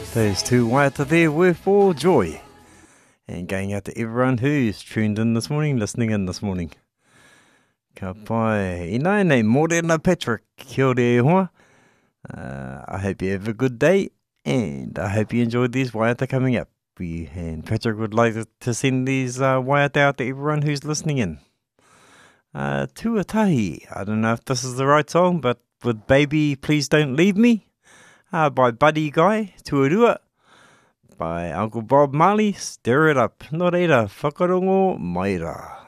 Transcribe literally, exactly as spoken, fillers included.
Those two waiata there were for joy. And going out to everyone who's tuned in this morning, listening in this morning. Ka pai. Ina nei, Morena Patrick. Kia ora e hoa. Uh, I hope you have a good day. And I hope you enjoyed these waiata coming up. We, and Patrick would like to send these uh, waiata out to everyone who's listening in. Uh, Tuatahi. I don't know if this is the right song, but with Baby Please Don't Leave Me. Uh, by Buddy Guy, Tuarua. By Uncle Bob Marley, Stir It Up. Nō reira, whakarongo mai rā.